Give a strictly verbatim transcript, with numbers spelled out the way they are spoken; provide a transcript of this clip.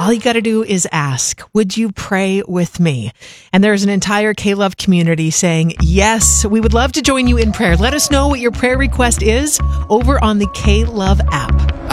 All you got to do is ask, would you pray with me? And there's an entire K-Love community saying, yes, we would love to join you in prayer. Let us know what your prayer request is over on the K-Love app.